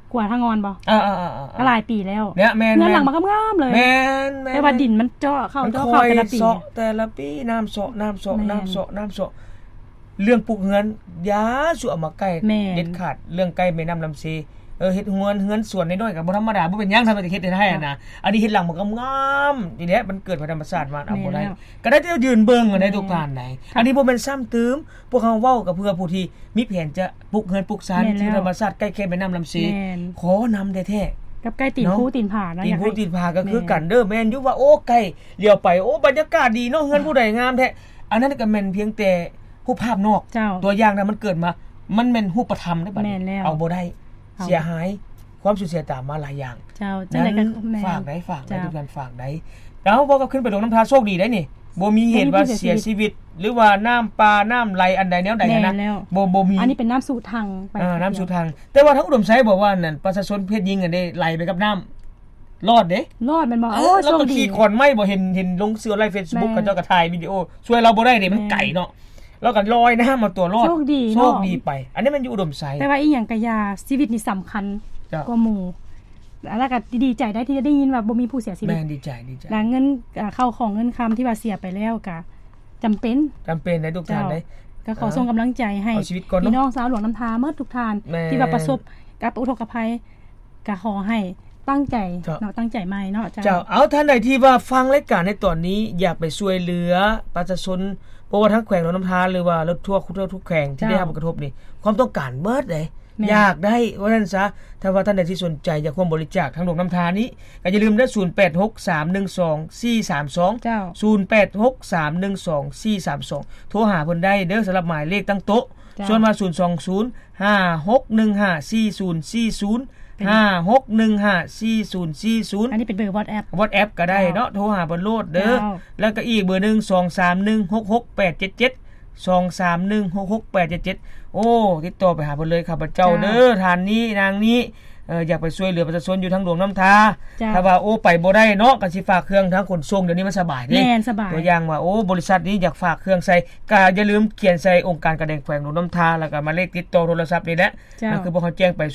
กว่าทางงอนบ่ก็หลายปีแล้วเนี่ยแม่นเงินหลังมันก็งามเลยแม่นแต่ว่าดินมันเจาะเข้าแต่ละปีน้ำเซาะเรื่องปลูกเฮือนยาสุเอามาใกล้เด็ดขาดเรื่องใกล้แม่น้ำลำซีเฮ็ดเฮือนสวนน้อยๆก็บ่ธรรมดาบ่เป็นหยังทำให้เฮ็ดได้นะอันนี้เฮ็ดหลังมันก็งามนี่แหละมันเกิดธรรมชาติมาเอาบ่ได้ก็ได้แต่ยืนเบิ่งในทุกทานไหนอันนี้บ่แม่นซ้ำเติมพวกเฮาเว้ากับเพื่อผู้ที่มีแผนจะปลูกเฮือนปลูกศาลที่ธรรมชาติใกล้ๆแม่น้ำลำซีขอนำแท้ๆกับใกล้ตีนภูตีนผานะตีนภูตีนผาก็คือกันเด้อแม่นอยู่ว่าโอ้ใกล้เลี้ยวไปโอ้บรรยากาศดีเนาะเฮือนผู้ใดงามแท้อันนั้นก็แม่นเพียงแต่รูปภาพนอกตัวอย่างนั้นมันเกิดมามันแม่นรูปธรรมได้บัดนี้เอาบ่ได้เสียหายความสูญเสียตามมาหลายอย่างเจ้าจังได๋ก็ฝากได้ทุกท่านฝากได้แล้วบ่ก็ขึ้นไปลงน้ำทาโชคดีได้นี่บ่มีเหตุว่าเสียชีวิตหรือว่าน้ำปลาน้ำไหลอันใดแนวใดนะบ่มีอันนี้เป็นน้ำสู่ทางไปน้ำสู่ทางแต่ว่าทางอุดมไสบอกว่านั่นประชาชนเพศหญิงอันได้ไหลไปกับน้ำรอดเด้รอดมันบ่แล้วก็ขี่ขอนไม้บ่เห็นลงเสื้อไลฟ์ Facebook เขาเจ้าก็ถ่ายวิดีโอช่วยเราบ่ได้เด้มันไกลเนาะแล้วก็ลอยน้ำมาตัวรอดโชคดีไปอันนี้มันอยู่อุดมไสแต่ว่าอีหยังก็ยาชีวิตนี่สำคัญกว่าหมู่แล้วก็ดีใจได้ที่ได้ยินว่าบ่มีผู้เสียชีวิตแม่ดีใจแล้วเงินเข้าของเงินคำที่ว่าเสียไปแล้วก็จำเป็นในทุกท่านเลยก็ขอส่งกำลังใจให้พี่น้องสาวหลวงน้ำทาเมื่อทุกท่านที่ว่าประสบกับอุทกภัยก็ขอให้ตั้งใจเนาะตั้งใจใหม่เนาะเจ้าเอาท่านใดที่ว่าฟังรายการในตอนนี้อยากไปช่วยเหลือประชาชนเพราะว่าทั้งแขวงหลวงน้ำทาหรือว่ารถทั่วทุกแขวงที่ได้รับผลกระทบนี่ความต้องการเบิดเลยอยากได้ว่าท่านซะถ้าว่าท่านใดที่สนใจอยากร่วมบริจาคทางหลวงน้ำทานี้ก็อย่าลืมเด้อ0863124432 0863124432โทรหาเพิ่นได้เด้อสำหรับหมายเลขตั้งโต๊ะส่วนมา02056154040 56154040 อันนี้เป็นเบอร์ WhatsApp ก็ได้เนาะโทรหาเพิ่นโลดเด้อแล้วก็อีกเบอร์นึง231668877 231668877โอ้ติดต่อไปหาเพิ่นเลยครับเจ้าเด้อท่านนี้นางนี้อยากไปช่วยเหลือประชาชนอยู่ทางหลวงน้ำทาถ้าว่าโอ้ไปบ่ได้เนาะก็สิฝากเครื่องทางขนส่งเดี๋ยวนี้มันสบายเด้แม่นสบายตัวอย่างว่าโอ้บริษัทนี้อยากฝากเครื่องใส่ก็อย่าลืมเขียนใส่องค์การกระแดงแขวงหลวงน้ำทาแล้วก็หมายเลขติดต่อโทรศัพท์นี่แหละนั่นคือพวกเขาแจ้งไป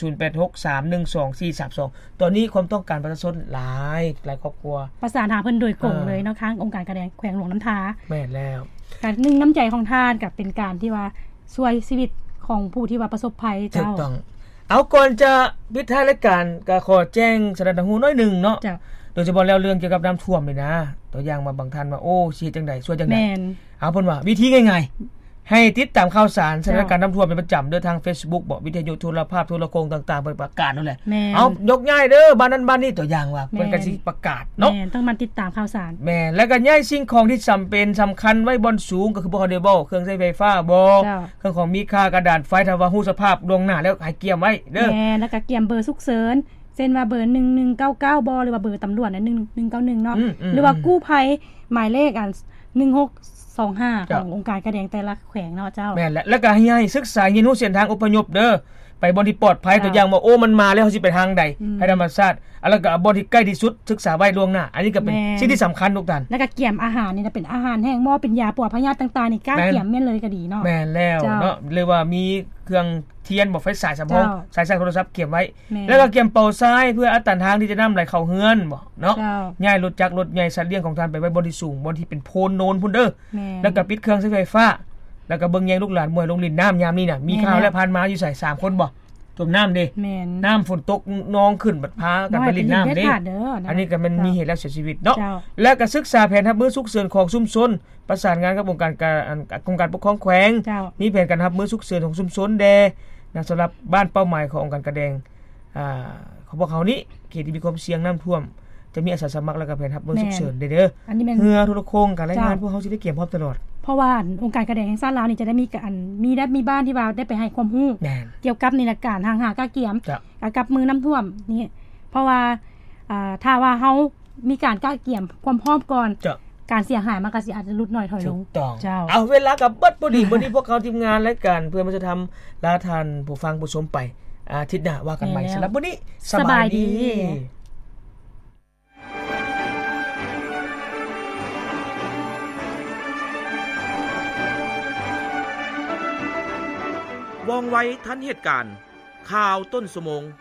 0863124432ตอนนี้ความต้องการประชาชนหลายครอบครัวประสานหาเพิ่นโดยตรงเลยเนาะทางองค์การกระแดงแขวงหลวงน้ำทาแม่นแล้วการนึงน้ำใจของท่านกับเป็นการที่ว่าช่วยชีวิตของผู้ที่ว่าประสบภัยเจ้าเอาก่อนจะปิดท้ายรายการก็ขอแจ้งสถานการณ์น้อยนึงเนาะโดยเฉพาะแล้วเรื่องเกี่ยวกับน้ำท่วมนี่นะตัวอย่างมาบางท่านว่าโอ้สิจังได๋ช่วยจังได๋เอาเพิ่นว่าวิธีง่ายๆให้ติดตามข่าวสารสถานการณ์น้ำท่วมเป็นประจำเด้อทาง Facebook บ่วิทยุโทรภาพโทรโขงต่างๆเพิ่นประกาศนั่นแหละเอายกง่ายเด้อบ้านนั้นบ้านนี้ตัวอย่างว่าเพิ่นก็สิประกาศเนาะต้องมาติดตามข่าวสารแม่แล้วก็ย้ายสิ่งของที่จำเป็นสำคัญไว้บนสูงก็คือบ่ได้บ่เครื่องใช้ไฟฟ้าบ่เครื่องของมีค่ากระดาษไฟถ้าว่าฮู้สภาพล่วงหน้าแล้วให้เกียมไว้เด้อแม่แล้วก็เกียมเบอร์ฉุกเฉินเช่นว่าเบอร์1199บ่หรือว่าเบอร์ตำรวจน่ะ1191เนาะหรือว่ากู้ภัยหมายเลขอัน1625ขององค์การกระแดงแต่ละแขวงเนาะเจ้าแม่นแล้วก็ให้ศึกษาเรียนรู้เส้นทางอพยพเด้อไปบ่ที่ปลอดภัยตัวอย่างว่าโอ้มันมาแล้วเฮาสิไปทางใดให้ธรรมชาติแล้วก็บ่ที่ใกล้ที่สุดศึกษาไว้ล่วงหน้าอันนี้ก็เป็นสิ่งที่สำคัญทุกท่านแล้วก็เกียมอาหารนี่เป็นอาหารแห้งหม้อเป็นยาปวดพยาธิต่างๆนี่กล้าเกียมแม่นเลยก็ดีเนาะแม่นแล้วเนาะเลยว่ามีเครื่องเทียนบ่ไฟสายสำรองสายโทรศัพท์เก็บไว้แล้วก็เกียมเป่าทรายเพื่ออัดตันทางที่จะนำไหลเข้าเฮือนบ่เนาะย้ายรถจักรรถใหญ่สัตว์เลี้ยงของท่านไปไว้บนที่สูงบนที่เป็นโพนโนนพุ่นเด้อแล้วก็ปิดเครื่องใช้ไฟฟ้าแล้วก็เบิ่งแยงลูกหลานมวยลงลิ้นน้ำยามนี้น่ะมีข่าวและผ่านมาอยู่ใส่3คนบ่จมน้ำเด้น้ำฝนตกนองขึ้นบัดพากันไปลิ้นน้ำเด้อันนี้ก็มันมีเหตุแล้วเสียชีวิตเนาะแล้วก็ศึกษาแผนรับมือฉุกเฉินของชุมชนประสานงานกับองค์การปกครองแขวงมีแผนการรับมือฉุกเฉินของชุมชนแดนะสำหรับบ้านเป้าหมายขององค์การกระแดงของพวกเขานี้เขตที่มีความเสี่ยงน้ำท่วมจะมีอาสาสมัครและก็แผนรับมือฉุกเฉินเด้อเฮือโทรโขงการรายงานพวกเขาสิได้เก็บพร้อมตลอดเพราะว่าองค์การกระแดงแห่งชาติลาวนี่จะได้มีบ้านที่ว่าได้ไปให้ความรู้เกี่ยวกับในการทางหากะเกียมกับมือน้ำท่วมนี่เพราะว่าถ้าว่าเฮามีการกะเกียมความพร้อมก่อนการเสียหายมันก็สิอาจจะลดน้อยถอยลงเจ้าเอาเวลากับเบิดพอดีพวกเขาทีมงานรายการเพื่อมันจะทำลาทานผู้ฟังผู้ชมไปอาทิตย์หน้าว่ากันใหม่สำหรับวันนี้สบายดีว่องไวทันเหตุการณ์ข่าวต้นชั่วโมง